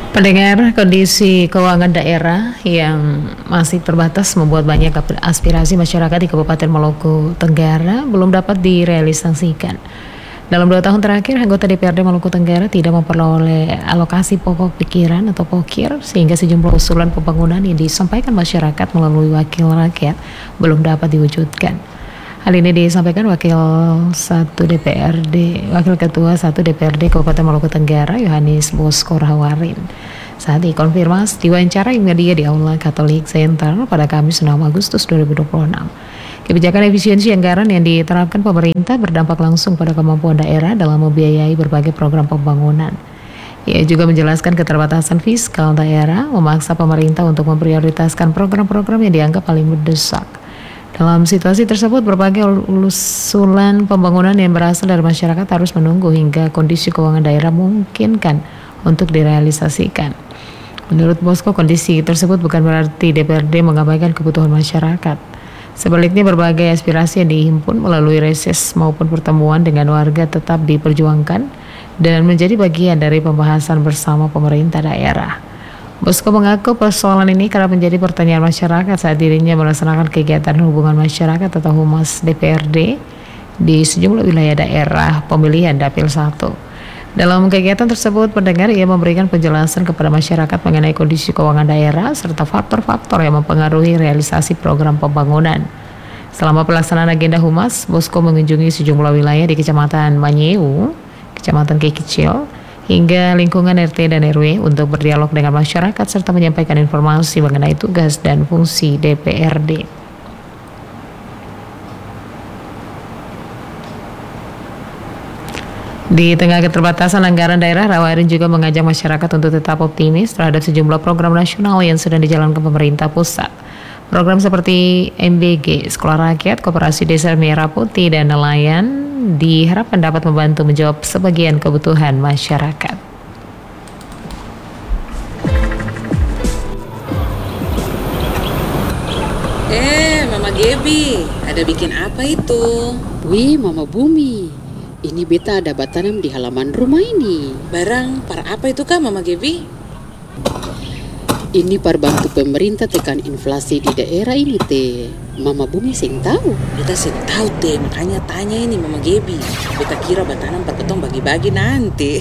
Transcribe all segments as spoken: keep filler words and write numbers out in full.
Pendengar, kondisi keuangan daerah yang masih terbatas membuat banyak aspirasi masyarakat di Kabupaten Maluku Tenggara belum dapat direalisasikan. Dalam dua tahun terakhir, anggota D P R D Maluku Tenggara tidak memperoleh alokasi pokok pikiran atau pokir, sehingga sejumlah usulan pembangunan yang disampaikan masyarakat melalui wakil rakyat belum dapat diwujudkan. Hal ini disampaikan Wakil satu D P R D, Wakil Ketua satu D P R D Kabupaten Maluku Tenggara, Yohanes Bosco Rahawarin, saat dikonfirmasi diwawancarai media di Aula Catholic Center pada Kamis enam Agustus dua ribu dua puluh enam. Kebijakan efisiensi anggaran yang diterapkan pemerintah berdampak langsung pada kemampuan daerah dalam membiayai berbagai program pembangunan. Ia juga menjelaskan keterbatasan fiskal daerah memaksa pemerintah untuk memprioritaskan program-program yang dianggap paling mendesak. Dalam situasi tersebut, berbagai usulan pembangunan yang berasal dari masyarakat harus menunggu hingga kondisi keuangan daerah memungkinkan untuk direalisasikan. Menurut Bosco, kondisi tersebut bukan berarti D P R D mengabaikan kebutuhan masyarakat. Sebaliknya, berbagai aspirasi yang dihimpun melalui reses maupun pertemuan dengan warga tetap diperjuangkan dan menjadi bagian dari pembahasan bersama pemerintah daerah. Bosco mengaku persoalan ini kerap menjadi pertanyaan masyarakat saat dirinya melaksanakan kegiatan hubungan masyarakat atau Humas D P R D di sejumlah wilayah daerah pemilihan Dapil satu. Dalam kegiatan tersebut, pendengar ia memberikan penjelasan kepada masyarakat mengenai kondisi keuangan daerah serta faktor-faktor yang mempengaruhi realisasi program pembangunan. Selama pelaksanaan agenda Humas, Bosco mengunjungi sejumlah wilayah di Kecamatan Manyeu, Kecamatan Kekicil, hingga lingkungan R T dan R W untuk berdialog dengan masyarakat serta menyampaikan informasi mengenai tugas dan fungsi D P R D. Di tengah keterbatasan anggaran daerah, Rahawarin juga mengajak masyarakat untuk tetap optimis terhadap sejumlah program nasional yang sedang dijalankan pemerintah pusat. Program seperti M B G, Sekolah Rakyat, Koperasi Desa Merah Putih, dan Nelayan diharapkan dapat membantu menjawab sebagian kebutuhan masyarakat. Eh, Mama Gebi, ada bikin apa itu? Wih, Mama Bumi, ini beta ada batanam di halaman rumah ini. Barang para apa itu kah, Mama Gebi? Ini par bantu pemerintah tekan inflasi di daerah ini teh. Mama Bumi sing tahu. Beta sing tahu teh, makanya tanya ini Mama Gebi. Beta kira batanam perketong bagi-bagi nanti.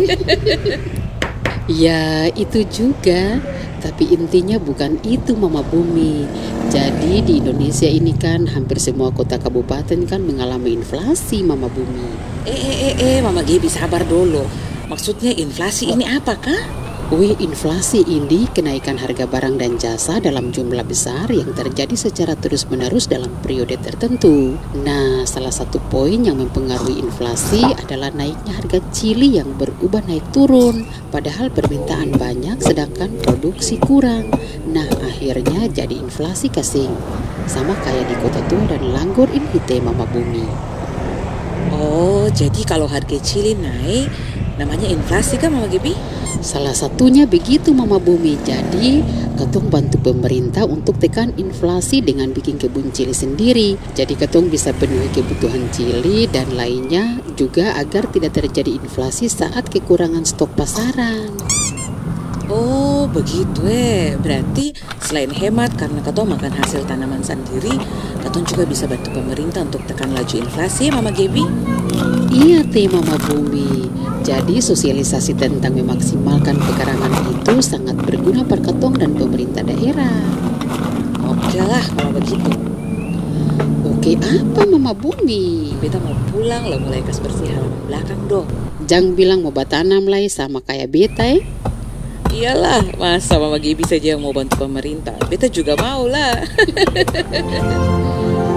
Ya itu juga, tapi intinya bukan itu Mama Bumi. Jadi di Indonesia ini kan hampir semua kota kabupaten kan mengalami inflasi Mama Bumi. Eh eh eh, eh Mama Gebi sabar dulu. Maksudnya inflasi ini apa kah? Wih, inflasi ini kenaikan harga barang dan jasa dalam jumlah besar yang terjadi secara terus-menerus dalam periode tertentu. Nah, salah satu poin yang mempengaruhi inflasi adalah naiknya harga cili yang berubah naik turun, padahal permintaan banyak sedangkan produksi kurang. Nah, akhirnya jadi inflasi kasing. Sama kayak di Kota Tua dan Langgor ini teh Mama Bumi. Oh, jadi kalau harga cili naik namanya inflasi kan Mama Gebi? Salah satunya begitu Mama Bumi. Jadi ketong bantu pemerintah untuk tekan inflasi dengan bikin kebun cili sendiri. Jadi ketong bisa penuhi kebutuhan cili dan lainnya juga agar tidak terjadi inflasi saat kekurangan stok pasaran. Oh begitu eh. Berarti selain hemat karena ketong makan hasil tanaman sendiri, ketong juga bisa bantu pemerintah untuk tekan laju inflasi ya Mama Gebi? Iya teh Mama Bumi. Jadi sosialisasi tentang memaksimalkan pekarangan itu sangat berguna per ketong dan pemerintah daerah. Oke lah kalau begitu. Oke apa Mama Bumi? Beta mau pulang lo mulai kas bersih halaman belakang dong. Jangan bilang mau batanam lah sama kayak beta eh. Iyalah, masa Mama Gebi saja yang mau bantu pemerintah. Beta juga mau lah.